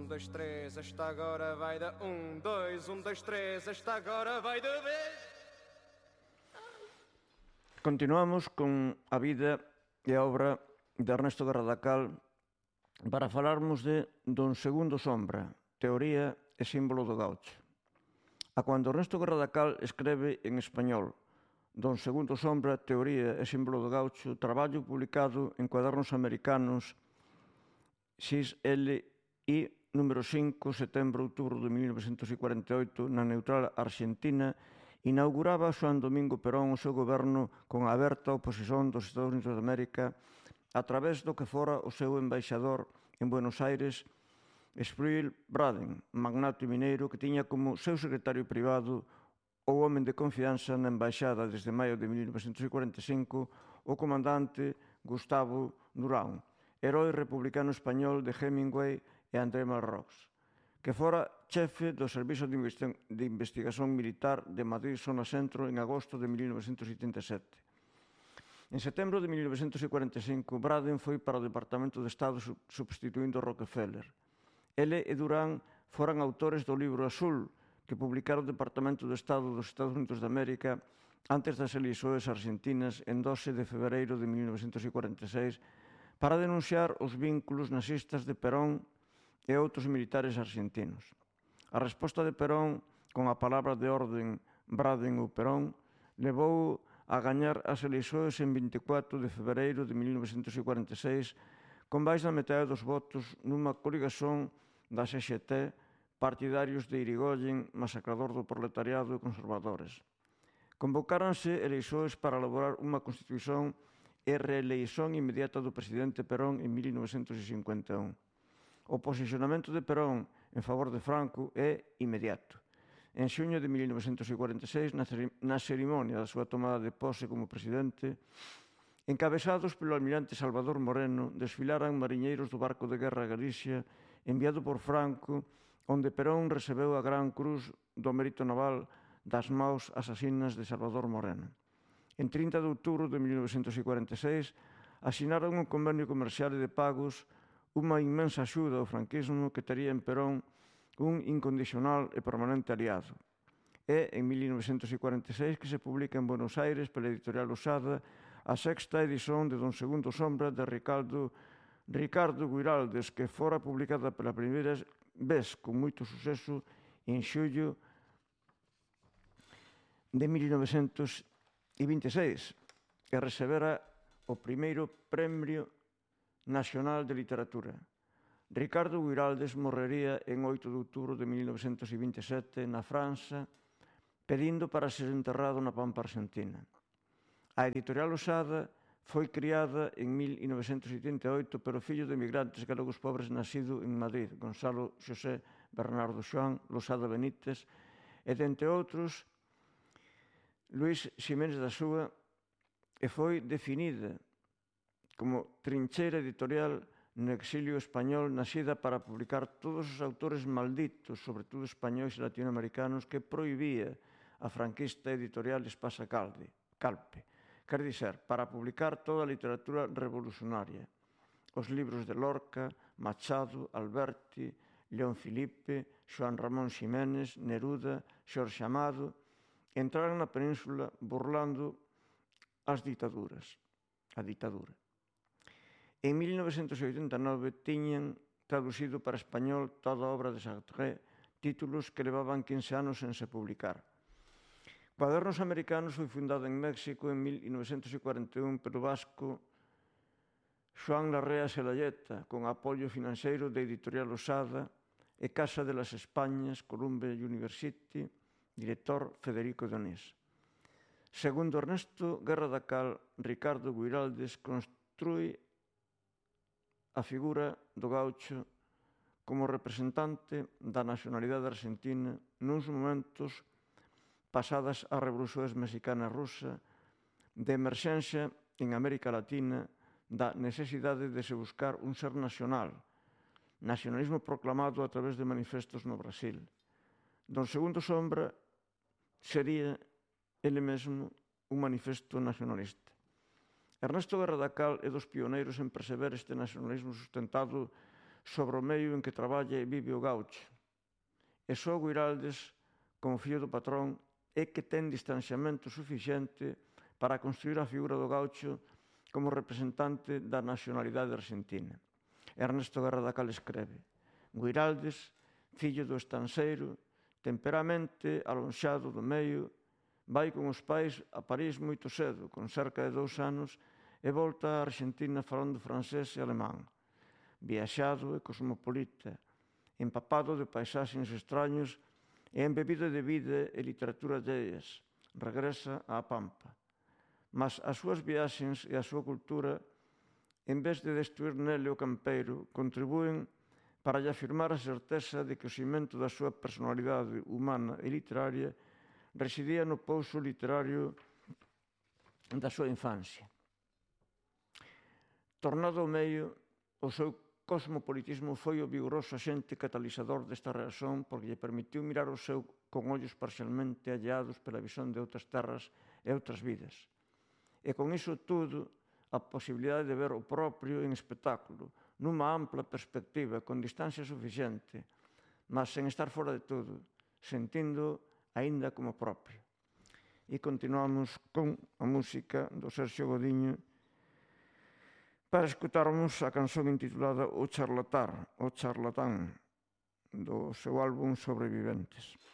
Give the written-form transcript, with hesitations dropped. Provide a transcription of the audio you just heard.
dois, três, esta agora vai da dois, três, esta agora vai de vez. Continuamos con a vida e a obra de Ernesto Garradacal para falarmos de Don Segundo Sombra, teoría e símbolo do gaucho. A cando Ernesto Garradacal escreve en español Don Segundo Sombra, teoría e símbolo do gaucho, traballo publicado en Cuadernos Americanos 6LI número 5, setembro-outubro de 1948, na neutral Argentina, inauguraba Xoán Domingo Perón o seu goberno con a aberta oposición dos Estados Unidos de América a través do que fora o seu embaixador en Buenos Aires, Spruill Braden, magnato mineiro que tiña como seu secretario privado o home de confianza na embaixada desde maio de 1945 o comandante Gustavo Durán, herói republicano español de Hemingway e André Malraux, que fora chefe do Servizo de Investigación Militar de Madrid Zona Centro en agosto de 1977. En setembro de 1945, Braden foi para o Departamento de Estado substituindo Rockefeller. Ele e Durán foran autores do Libro Azul, que publicara o Departamento de Estado dos Estados Unidos de América antes das eleições argentinas en 12 de febreiro de 1946 para denunciar os vínculos nazistas de Perón e outros militares argentinos. A resposta de Perón, con a palabra de orden Braden ou Perón, levou a gañar as eleições en 24 de febreiro de 1946 con máis da metade dos votos nunha coligación da CGT, partidarios de Irigoyen, masacrador do proletariado e conservadores. Convocáranse eleições para elaborar unha constitución e reeleición inmediata do presidente Perón en 1951. O posicionamento de Perón en favor de Franco é inmediato. En xuño de 1946, na cerimonia da súa tomada de pose como presidente, encabezados pelo almirante Salvador Moreno, desfilaran mariñeiros do barco de guerra Galicia enviado por Franco, onde Perón recebeu a Gran Cruz do Mérito Naval das maus asasinas de Salvador Moreno. En 30 de outubro de 1946, asinaron un convenio comercial e de pagos, unha inmensa axuda ao franquismo que tería en Perón un incondicional e permanente aliado. É en 1946 que se publica en Buenos Aires pela editorial Osada a sexta edición de Don Segundo Sombra de Ricardo Guiraldes, que fora publicada pela primeira vez con moito suceso en xullo de 1926 e recebera o primeiro Premio Nacional de Literatura. Ricardo Guiraldes morrería en 8 de outubro de 1927 na França, pedindo para ser enterrado na Pampa Argentina. A editorial Osada foi criada en 1988 pelo fillo de emigrantes galegos pobres nacido en Madrid, Gonzalo Xosé Bernardo Xoán Losada Benítez, e, dentre outros, Luís Ximénez da Súa, e foi definida como trincheira editorial no exilio español nascida para publicar todos os autores malditos, sobre todo españois e latinoamericanos, que prohibía a franquista editorial Espasa Calpe. Quer dizer, para publicar toda a literatura revolucionaria. Os libros de Lorca, Machado, Alberti, León Filipe, Xoán Ramón Ximénez, Neruda, Xorxe Amado, entraron na península burlando a ditadura. En 1989 tiñan traducido para español toda a obra de Sartre, títulos que levaban 15 anos sen se publicar. Cuadernos Americanos foi fundado en México en 1941 pelo vasco Xoán Larrea Selayeta, con apoio financeiro de Editorial Osada e Casa de las Españas, Columbia University, director Federico Donés. Segundo Ernesto Garradacal, Ricardo Guiraldes construí a figura do gaucho como representante da nacionalidade argentina nuns momentos pasadas as revolucións mexicana e rusa, de emerxencia en América Latina, da necesidade de se buscar un ser nacional, nacionalismo proclamado a través de manifestos no Brasil. Don Segundo Sombra sería ele mesmo un manifesto nacionalista. Ernesto Garradacal é dos pioneiros en perceber este nacionalismo sustentado sobre o medio en que traballa e vive o gaucho. E só Guiraldes, como fillo do patrón, é que ten distanciamento suficiente para construir a figura do gaucho como representante da nacionalidade argentina. Ernesto Guerra da Cal escreve: Guiraldes, fillo do estanseiro, temperamente alonxado do medio, vai con os pais a París moito cedo, con cerca de 2 anos, e volta á Argentina falando francés e alemán. Viaxado e cosmopolita, empapado de paisaxes extraños e embebido de vida e literatura alleias, regresa á Pampa. Mas as súas viaxes e a súa cultura, en vez de destruir nele o campeiro, contribúen para lle afirmar a certeza de que o cimento da súa personalidade humana e literaria residía no pouso literario da súa infancia. Tornado ao medio, o seu cosmopolitismo foi o vigoroso axente catalizador desta reacción porque lle permitiu mirar o seu con ollos parcialmente alleados pela visión de outras terras e outras vidas. E con iso tudo, a posibilidade de ver o propio en espectáculo, nunha ampla perspectiva, con distancia suficiente, mas sen estar fora de todo, sentindo aínda como propio. E continuamos con a música do Sergio Godiño para escutarmos a canción intitulada O Charlatán, do seu álbum Sobreviventes.